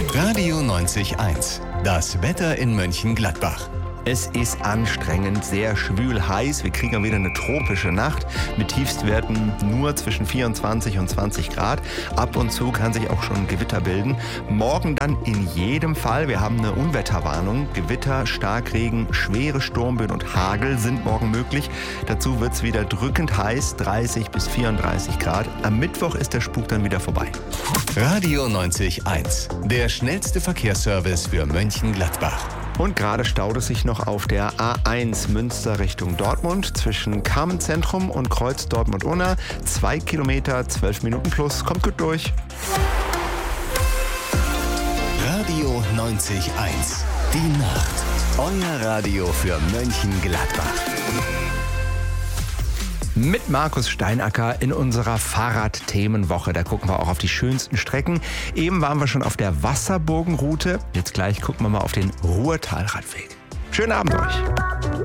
Radio 90.1. Das Wetter in Mönchengladbach. Es ist anstrengend, sehr schwül heiß. Wir kriegen wieder eine tropische Nacht mit Tiefstwerten nur zwischen 24 und 20 Grad. Ab und zu kann sich auch schon Gewitter bilden. Morgen dann in jedem Fall. Wir haben eine Unwetterwarnung. Gewitter, Starkregen, schwere Sturmböen und Hagel sind morgen möglich. Dazu wird es wieder drückend heiß, 30 bis 34 Grad. Am Mittwoch ist der Spuk dann wieder vorbei. Radio 90.1. Der schnellste Verkehrsservice für Mönchengladbach. Und gerade staut es sich noch auf der A1 Münster Richtung Dortmund zwischen Carmenzentrum und Kreuz Dortmund-Unna. 2 Kilometer, 12 Minuten plus. Kommt gut durch. Radio 90.1. Die Nacht. Euer Radio für Mönchengladbach. Mit Markus Steinacker in unserer Fahrradthemenwoche. Da gucken wir auch auf die schönsten Strecken. Eben waren wir schon auf der Wasserburgenroute. Jetzt gleich gucken wir mal auf den Ruhrtalradweg. Schönen Abend euch.